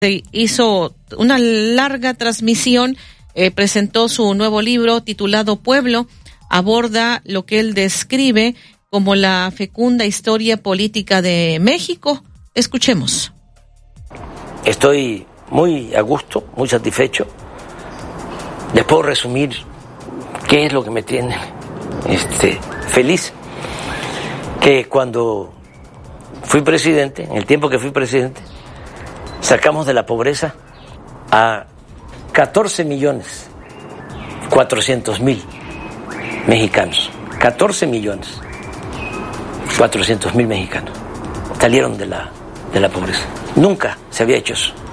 hizo una larga transmisión, presentó su nuevo libro titulado Pueblo, aborda lo que él describe como la fecunda historia política de México. Escuchemos. Estoy muy a gusto, muy satisfecho. Les puedo resumir qué es lo que me tiene feliz. Que cuando fui presidente, en el tiempo que fui presidente, sacamos de la pobreza a 14.400.000 mexicanos. 14.400.000 mexicanos salieron de la pobreza. Nunca se había hecho eso.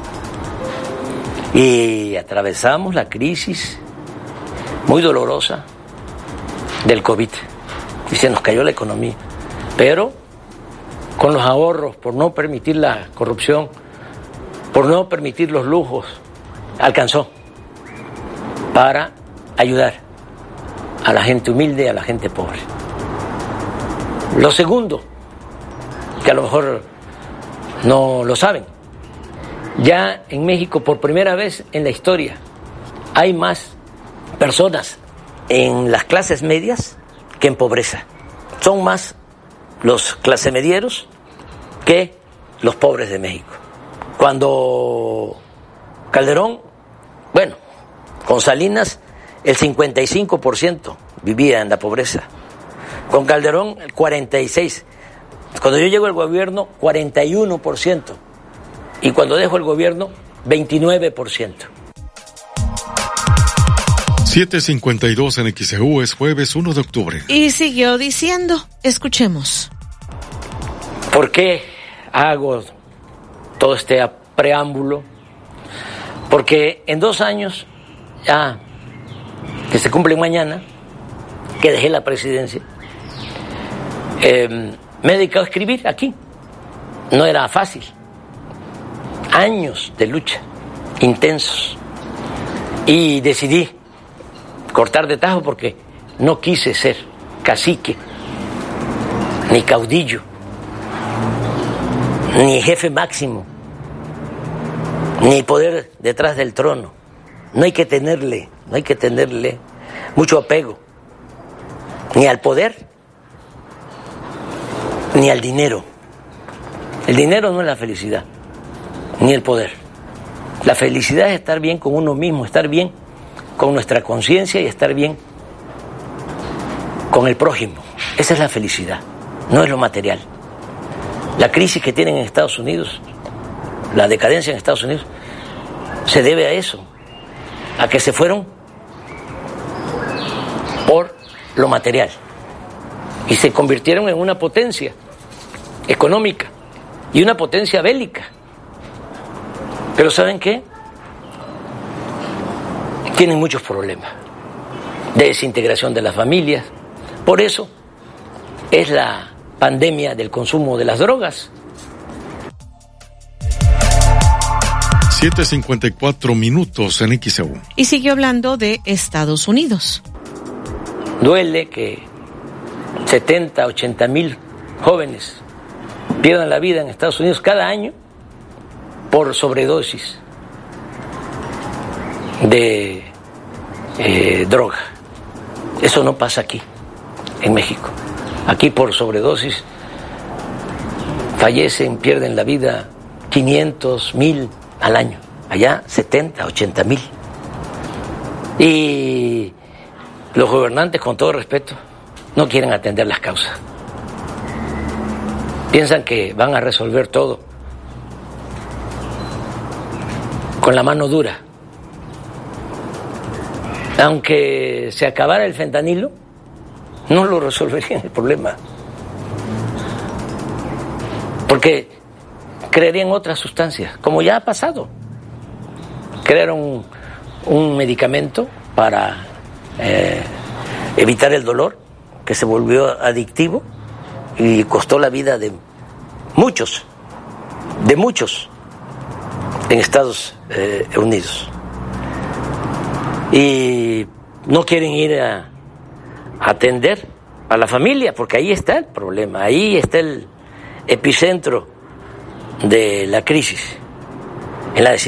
Y atravesamos la crisis muy dolorosa del COVID y se nos cayó la economía. Pero con los ahorros, por no permitir la corrupción, por no permitir los lujos, alcanzó para ayudar a la gente humilde y a la gente pobre. Lo segundo, que a lo mejor no lo saben, ya en México por primera vez en la historia hay más personas en las clases medias que en pobreza. Son más los clasemedieros que los pobres de México. Cuando Calderón, bueno, con Salinas el 55% vivía en la pobreza. Con Calderón el 46%. Cuando yo llego al gobierno, 41%. Y cuando dejo el gobierno, 29%. 7:52 en XEU, es jueves 1 de octubre. Y siguió diciendo, escuchemos. ¿Por qué hago todo este preámbulo? Porque en 2 años, ya que se cumplen mañana, que dejé la presidencia, me he dedicado a escribir aquí. No era fácil. Años de lucha, intensos. Y decidí cortar de tajo porque no quise ser cacique, ni caudillo, ni jefe máximo, ni poder detrás del trono. No hay que tenerle mucho apego, ni al poder, ni al dinero. El dinero no es la felicidad, ni el poder. La felicidad es estar bien con uno mismo, estar bien con nuestra conciencia y estar bien con el prójimo. Esa es la felicidad, no es lo material. La crisis que tienen en Estados Unidos, la decadencia en Estados Unidos, se debe a eso, a que se fueron por lo material y se convirtieron en una potencia económica y una potencia bélica. Pero ¿saben qué? Tienen muchos problemas de desintegración de las familias. Por eso es la pandemia del consumo de las drogas. 7:54 en XEU. Y siguió hablando de Estados Unidos. Duele que 70, 80 mil jóvenes pierdan la vida en Estados Unidos cada año por sobredosis de droga. Eso no pasa aquí, en México. Aquí por sobredosis fallecen, pierden la vida 500, 1,000 al año. Allá 70, 80 mil. Y los gobernantes, con todo respeto, no quieren atender las causas. Piensan que van a resolver todo con la mano dura. Aunque se acabara el fentanilo, no lo resolverían el problema. Porque crearían otras sustancias, como ya ha pasado. Crearon un medicamento para evitar el dolor, que se volvió adictivo y costó la vida de muchos en Estados Unidos. Y no quieren ir a atender a la familia, porque ahí está el problema, ahí está el epicentro de la crisis. en la